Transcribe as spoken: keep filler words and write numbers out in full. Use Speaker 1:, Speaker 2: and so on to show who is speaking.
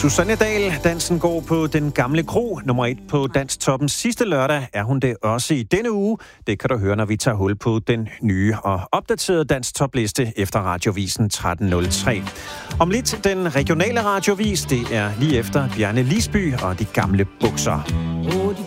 Speaker 1: Susanne Dahl, dansen går på Den Gamle Kro. Nummer et på Dansktoppen sidste lørdag er hun det også i denne uge. Det kan du høre, når vi tager hul på den nye og opdaterede Dansktopliste efter Radiovisen tretten nul tre. Om lidt den regionale radiovis, det er lige efter Bjarne Lisby og De Gamle Bukser.